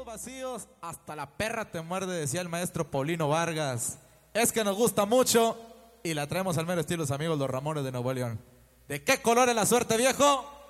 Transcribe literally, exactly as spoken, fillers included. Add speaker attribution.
Speaker 1: vacíos, hasta la perra te muerde, decía el maestro Paulino Vargas. Es que nos gusta mucho y la traemos al mero estilo los amigos los Ramones de Nuevo León. ¿De qué color es la suerte, viejo?